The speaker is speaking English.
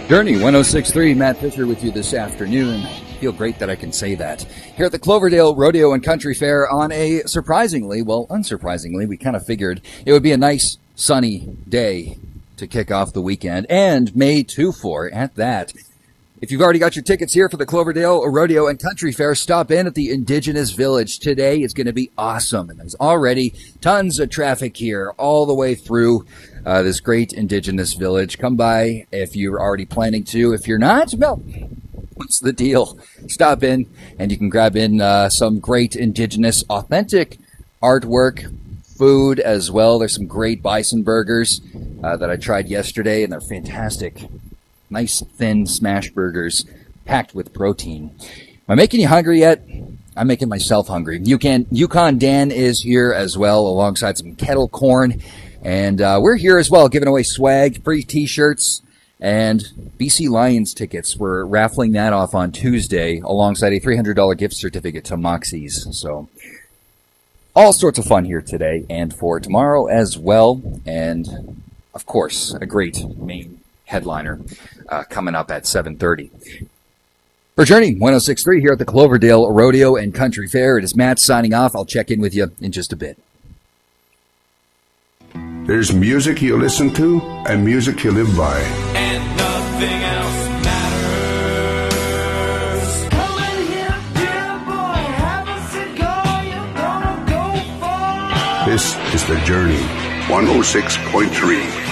Journey 106.3, Matt Fisher with you this afternoon. Feel great that I can say that. Here at the Cloverdale Rodeo and Country Fair on a unsurprisingly, we kind of figured it would be a nice sunny day to kick off the weekend, and May 2-4 at that. If you've already got your tickets here for the Cloverdale Rodeo and Country Fair, stop in at the Indigenous Village. Today is going to be awesome, and there's already tons of traffic here all the way through this great Indigenous Village. Come by if you're already planning to. If you're not, well, what's the deal? Stop in, and you can grab in some great Indigenous, authentic artwork, food as well. There's some great bison burgers that I tried yesterday, and they're fantastic. Nice, thin, smash burgers packed with protein. Am I making you hungry yet? I'm making myself hungry. Yukon Dan is here as well, alongside some kettle corn. And we're here as well, giving away swag, free T-shirts, and BC Lions tickets. We're raffling that off on Tuesday, alongside a $300 gift certificate to Moxie's. So all sorts of fun here today and for tomorrow as well. And, of course, a great main headliner coming up at 7:30. For Journey 106.3 here at the Cloverdale Rodeo and Country Fair, it is Matt signing off. I'll check in with you in just a bit. There's music you listen to and music you live by. And nothing else matters. Come in here, dear boy, have a cigar, you're gonna go far. This is The Journey 106.3.